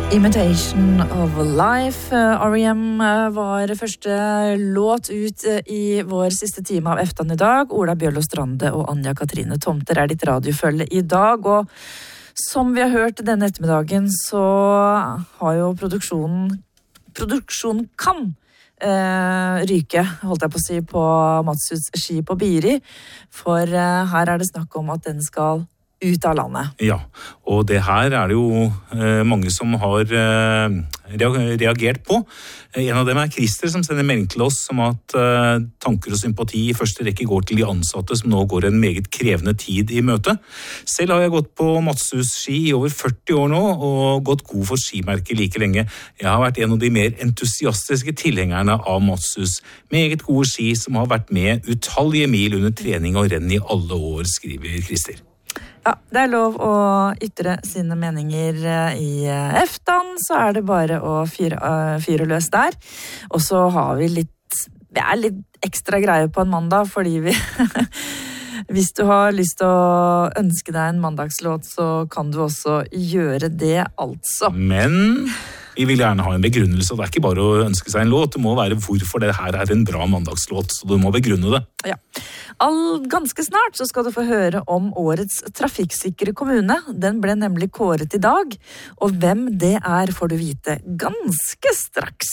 Imitation of Life, R.E.M. var første låt ut i vår siste time av Eftan i dag. Ola Bjørlo Strande og Anja Katrine Tomter ditt radiofølge i dag, og som vi har hørt denne ettermiddagen så har jo produksjonen kan ryke, holdt jeg på å si, på Matshus ski på Biri, for her det snakk om at den skal ut av landet. Ja, og det her det jo mange som har reagert på. En av dem Christer som sender melding til oss om at tanker og sympati i første rekke går til de ansatte som nå går en meget krevende tid i møte. Selv har jeg gått på Matshus ski i over 40 år nå og gått god for skimerket like lenge. Jeg har vært en av de mer entusiastiske tilhengerne av Matshus. Meget gode ski som har vært med utallige mil under trening og renn i alle år, skriver Christer. Ja, det lov å ytre sine meninger i Eftan, så det bare å fyre løs der. Og så har vi litt ekstra greie på en mandag, fordi vi hvis du har lyst til å ønske deg en mandagslåt, så kan du også gjøre det, altså. Men vi vil gjerne ha en begrunnelse, og det ikke bare å ønske seg en låt, det må være hvorfor det her en bra mandagslåt, så du må begrunne det. Ja. Ganske snart så skal du få høre om årets trafikksikre kommune. Den ble nemlig kåret i dag, og hvem det får du vite ganske straks.